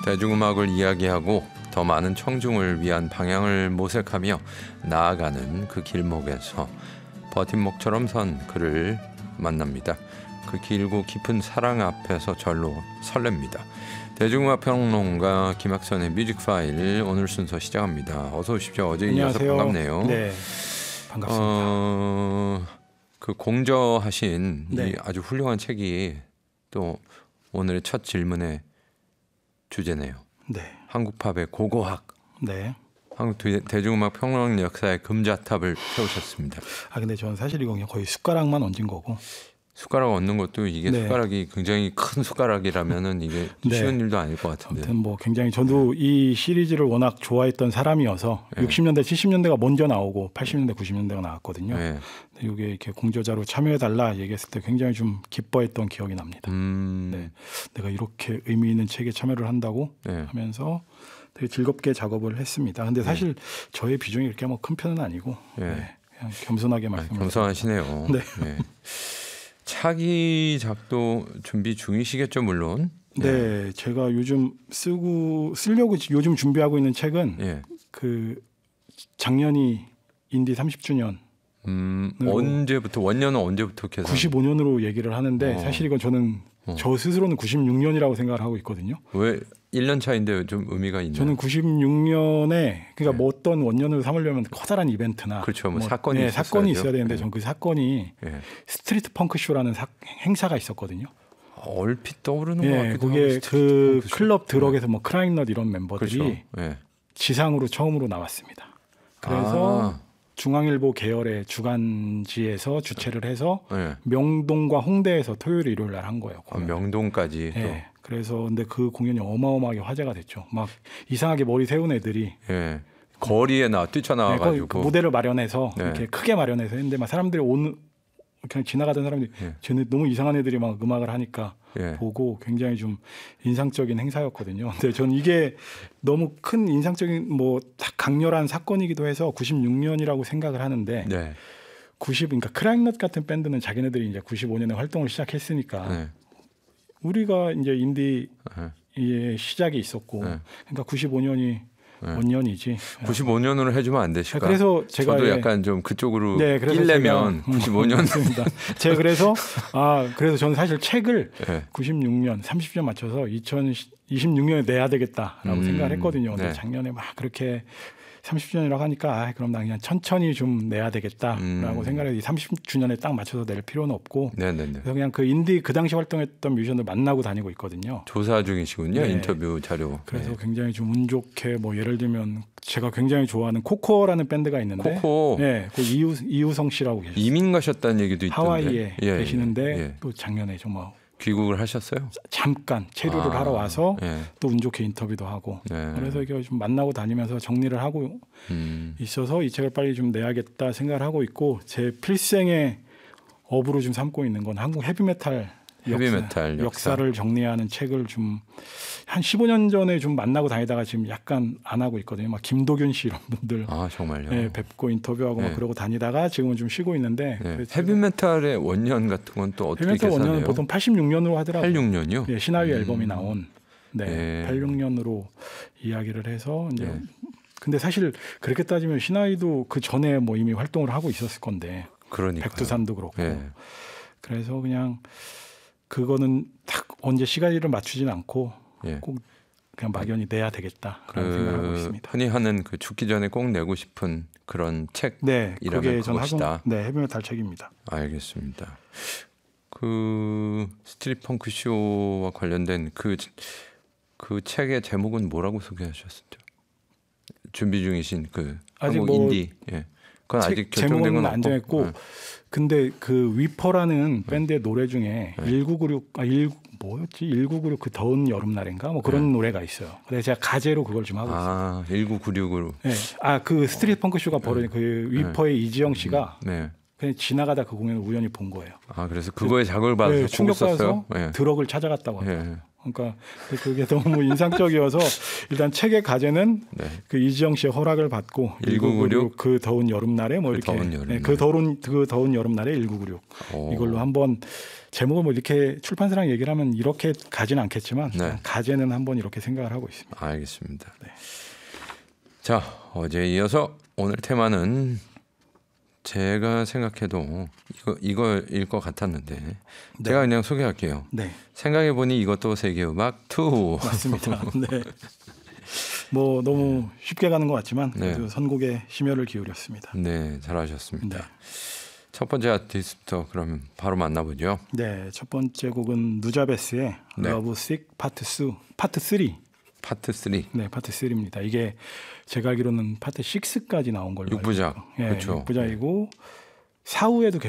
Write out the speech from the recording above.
대중음악을 이야기하고 더 많은 청중을 위한 방향을 모색하며 나아가는 그 길목에서 버팀목처럼 선 그를 만납니다. 그 길고 깊은 사랑 앞에서 절로 설렙니다. 대중음악 평론가 김학선의 뮤직 파일 오늘 순서 시작합니다. 어서 오십시오. 어제 이어서 반갑네요. 네, 반갑습니다. 그 공저하신 네. 이 아주 훌륭한 책이 또 오늘의 첫 질문의 주제네요. 네. 한국팝의 고고학. 네. 한국 대중음악 평론 역사의 금자탑을 세우셨습니다. 근데 저는 사실 이거 그냥 거의 숟가락만 얹은 거고. 숟가락 얹는 것도 이게 네. 숟가락이 굉장히 큰 숟가락이라면은 이게 네. 쉬운 일도 아닐 것 같은데. 아무튼 뭐 굉장히 저도 이 시리즈를 워낙 좋아했던 사람이어서 60년대, 70년대가 먼저 나오고 80년대, 90년대가 나왔거든요. 네. 근데 이게 이렇게 공저자로 참여해달라 얘기했을 때 굉장히 좀 기뻐했던 기억이 납니다. 네. 내가 이렇게 의미 있는 책에 참여를 한다고 네. 하면서 되게 즐겁게 작업을 했습니다. 근데 사실 저의 비중이 이렇게 뭐 큰 편은 아니고 네. 그냥 겸손하게 말씀을 겸손하시네요. 네. 네. 차기작도 준비 중이시겠죠, 물론. 네, 제가 요즘 쓰려고 요즘 준비하고 있는 책은 그 작년이 인디 30주년. 언제부터 원년은 언제부터 계산? 95년으로 얘기를 하는데 사실 이건 저는 저 스스로는 96년이라고 생각을 하고 있거든요. 왜 1년 차인데 좀 의미가 있나요? 저는 96년에 그러니까 뭐 어떤 원년으로 삼으려면 커다란 이벤트나 그렇죠. 뭐 사건이 사건이 있어야 되는데 전 그 사건이 스트리트 펑크 쇼라는 행사가 있었거든요. 얼핏 떠오르는 것 같기도 그게 하고. 그 클럽 드럭에서 뭐 크라잉넛 이런 멤버들이 그렇죠. 지상으로 처음으로 나왔습니다. 그래서 중앙일보 계열의 주간지에서 주최를 해서 명동과 홍대에서 토요일 일요일 날 한 거예요. 명동까지 또. 그래서 근데 그 공연이 어마어마하게 화제가 됐죠. 막 이상하게 머리 세운 애들이 거리에 뛰쳐나와가지고 그 무대를 마련해서 이렇게 크게 마련해서 했는데 막 사람들이 그냥 지나가던 사람들이 쟤네 너무 이상한 애들이 막 음악을 하니까 보고 굉장히 좀 인상적인 행사였거든요. 근데 저는 이게 너무 큰 인상적인 뭐 강렬한 사건이기도 해서 96년이라고 생각을 하는데 그러니까 크라잉넛 같은 밴드는 자기네들이 이제 95년에 활동을 시작했으니까 우리가 이제 인디의 시작이 있었고 그러니까 95년이 원년이지. 95년으로 해주면 안 되실까? 그래서 제가 저도 약간 좀 그쪽으로 끼려면 95년. 제가 그래서 저는 사실 책을 96년 30년 맞춰서 2026년에 내야 되겠다라고 생각을 했거든요. 근데 작년에 막 그렇게 30주년이라고 하니까 그럼 나 그냥 천천히 좀 내야 되겠다라고 생각해서 30주년에 딱 맞춰서 낼 필요는 없고 그래서 그냥 그 인디 그 당시 활동했던 뮤지션들 만나고 다니고 있거든요. 조사 중이시군요. 인터뷰 자료. 그래서 굉장히 좀 운 좋게 뭐 예를 들면 제가 굉장히 좋아하는 코코라는 밴드가 있는데 코코. 그 이우성 씨라고 계셨어요. 이민 가셨다는 얘기도 있던데. 하와이에 계시는데 또 작년에 정말 귀국을 하셨어요? 잠깐 체류를 하러 와서 또 운 좋게 인터뷰도 하고 그래서 이게 좀 만나고 다니면서 정리를 하고 있어서 이 책을 빨리 좀 내야겠다 생각을 하고 있고 제 필생의 업으로 좀 삼고 있는 건 한국 헤비메탈 역사를 정리하는 책을 좀 한 15년 전에 좀 만나고 다니다가 지금 약간 안 하고 있거든요. 막 김도균 씨 이런 분들 정말요? 뵙고 인터뷰하고 막 그러고 다니다가 지금은 좀 쉬고 있는데 헤비메탈의 원년 같은 건 또 어떻게 헤비메탈 계산해요? 원년은 보통 86년으로 하더라고요. 86년이요? 시나리오 앨범이 나온 86년으로 이야기를 해서 이제 근데 사실 그렇게 따지면 시나이도 그 전에 뭐 이미 활동을 하고 있었을 건데 백두산도 그렇고 그래서 그냥 그거는 딱 언제 시간을 맞추진 않고 꼭 그냥 막연히 내야 되겠다라는 생각을 하고 있습니다. 흔히 하는 그 죽기 전에 꼭 내고 싶은 그런 책이라면 그것이다. 헤비메탈 책입니다. 알겠습니다. 그 스트릿 펑크 쇼와 관련된 그 책의 제목은 뭐라고 소개하셨었죠? 준비 중이신 그 아직 한국 인디. 그건 아직 결정된 건 안 정했고 근데 그 위퍼라는 밴드의 노래 중에 1996 그 더운 여름날인가 뭐 그런 노래가 있어요. 그래서 제가 가제로 그걸 좀 하고 있어요. 1996으로. 그 스트리트 펑크 쇼가 벌어진 그 위퍼의 이지영 씨가 그냥 지나가다 그 공연을 우연히 본 거예요. 그래서 그거에 자극을 받아서 충격받아서 드럭을 찾아갔다고 하더라고요. 그러니까 그게 너무 인상적이어서 일단 책의 가제는 네. 그 이지영 씨의 허락을 받고 1996 그 더운 여름날에 뭐 이렇게 그 더운 여름날에 1996 이걸로 한번 제목을 뭐 이렇게 출판사랑 얘기를 하면 이렇게 가지는 않겠지만 네. 가제는 한번 이렇게 생각을 하고 있습니다. 알겠습니다. 네. 자, 어제에 이어서 오늘 테마는 제가 생각해도 이거일 것 같았는데 네. 제가 그냥 소개할게요. 네. 생각해보니 이것도 세계음악 2. 맞습니다. 네. 뭐 너무 쉽게 가는 것 같지만 그래도 네. 선곡에 심혈을 기울였습니다. 네, 잘하셨습니다. 네. 첫 번째 아티스트 그러면 바로 만나보죠. 네, 첫 번째 곡은 누자베스의 네. Love Sick 파트 3. 파트 3. 네, 파트 3입니다. 이게 제가 알기로는 파트 6까지 나온 걸로 6부작. 예, 그렇죠. 6부작이고 사후에도